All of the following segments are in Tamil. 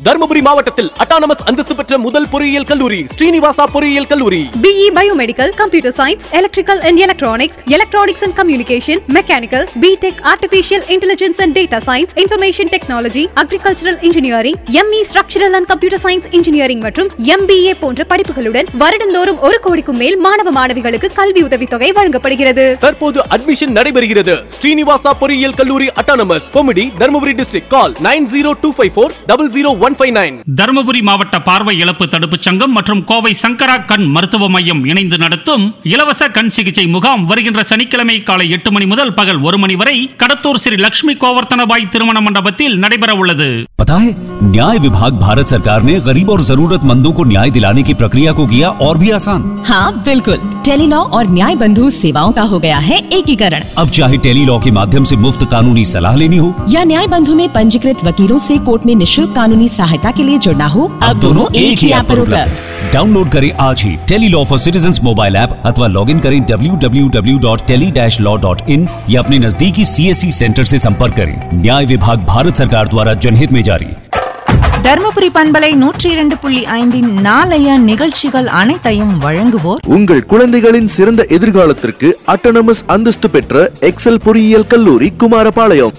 தர்மபுரி மாவட்டத்தில் அட்டானமஸ் அந்தஸ்து பெற்ற முதல் பொறியியல் கல்லூரி ஸ்ரீனிவாசா பொறியியல் கல்லூரி. BE Biomedical, Computer Science, Electrical and Electronics, Electronics and Communication, Mechanical, BTech, Artificial Intelligence and Data Science, Information Technology, Agricultural Engineering, ME Structural and Computer Science Engineering மற்றும் MBA போன்ற படிப்புகளுடன் வருடந்தோறும் 1 கோடிக்கும் மேல் மாணவ மாணவிகளுக்கு கல்வி உதவித்தொகை வழங்கப்படுகிறது. தற்போது அட்மிஷன் நடைபெறுகிறது. ஸ்ரீனிவாசா பொறியியல் கல்லூரி அட்டானமஸ் கொமிடி தர்மபுரி டிஸ்ட்ரிக்ட். கால் 9025400159. தர்மபுரி மாவட்ட பார்வை இழப்பு தடுப்பு சங்கம் மற்றும் கோவை சங்கரா கண் மருத்துவ மையம் இணைந்து நடத்தும் இலவச கண் சிகிச்சை முகாம் வருகின்ற சனிக்கிழமை காலை 8 மணி முதல் பகல் 1 மணி வரை கடத்தூர் ஸ்ரீ லட்சுமி கோவர்த்தனபாய் திருமண மண்டபத்தில் நடைபெற உள்ளது. पता है, न्याय विभाग भारत सरकार ने गरीब और जरूरतमंदों को न्याय दिलाने की प्रक्रिया को किया और भी आसान। हाँ बिल्कुल, टेलीलॉ और न्याय बंधु सेवाओं का हो गया है एकीकरण। अब चाहे टेलीलॉ के माध्यम से मुफ्त कानूनी सलाह लेनी हो या न्याय बंधु में पंजीकृत वकीलों से कोर्ट में निःशुल्क कानूनी सहायता के लिए जुड़ना हो, अब दोनों एक ही ऐप पर उपलब्ध। डाउनलोड करें आज ही Tele-Law for citizens mobile app अथवा लॉग इन करें www.tele-law.in या अपने नजदीकी CSC सेंटर से संपर्क करें। न्याय विभाग भारत सरकार द्वारा जनहित में जारी। தர்மபுரி பண்பலை 102.5 நாளைய நிகழ்ச்சிகள் அனைத்தையும் வழங்குவோர் உங்கள் குழந்தைகளின் சிறந்த எதிர்காலத்திற்கு அட்டானமஸ் அந்தஸ்து பெற்ற எக்ஸல் பொறியியல் கல்லூரி குமாரபாளையம்.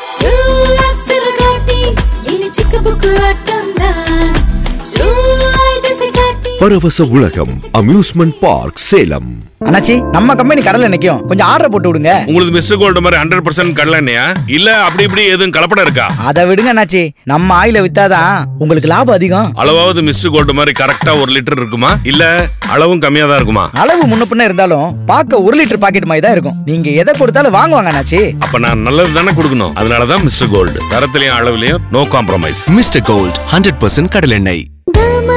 பரவச உலகம் அம்யூஸ்மெண்ட் பார்க் சேலம். அண்ணாச்சி, நம்ம கம்பெனி கடல்ல நிக்கும், கொஞ்சம் ஆர்டர் போட்டு விடுங்க. உங்களுக்கு மிஸ்டர் கோல்டு மாதிரி 100% கடலை எண்ணெயா இல்ல அப்படி இப்படி எதுவும் கலப்படம் இருக்கா? அதை விடுங்க அண்ணாச்சி, நம்ம ஆயில வித்தாதான் உங்களுக்கு லாபம் அதிகம். அளவாவது மிஸ்டர் கோல்டு மாதிரி கரெக்டா 1 லிட்டர் இருக்குமா இல்ல அளவும் கம்மியா தான் இருக்குமா? அளவு முன்ன பின்ன இருந்தாலும் பார்க்க 1 லிட்டர் பாக்கெட் மாதிரி தான் இருக்கும். நீங்க எதை கொடுத்தாலும் வாங்குவாங்க அண்ணாச்சி. அப்ப நான் நல்லது தானே கொடுக்கணும். அதனாலதான் mister gold தரத்திலையும் அளவுலயும் no compromise. Mister gold 100% கடல் எண்ணெய்.